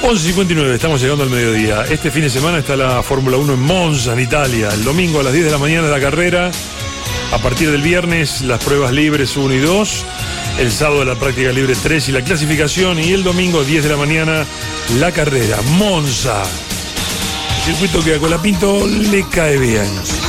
11:59, estamos llegando al mediodía. Este fin de semana está la Fórmula 1 en Monza, en Italia. El domingo a las 10 de la mañana la carrera. A partir del viernes las pruebas libres 1 y 2. El sábado la práctica libre 3 y la clasificación. Y el domingo 10 de la mañana la carrera. Monza. El circuito que a Colapinto le cae bien.